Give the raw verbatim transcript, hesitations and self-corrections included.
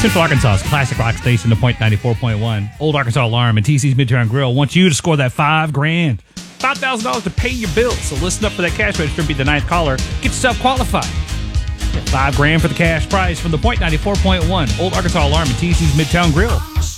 Central Arkansas's classic rock station, the Point ninety-four point one. Old Arkansas Alarm and T C's Midtown Grill wants you to score that five grand. five thousand dollars to pay your bills. So listen up for that cash register and be the ninth caller. Get yourself qualified. Get five grand for the cash prize from the Point ninety-four point one. Old Arkansas Alarm and T C's Midtown Grill.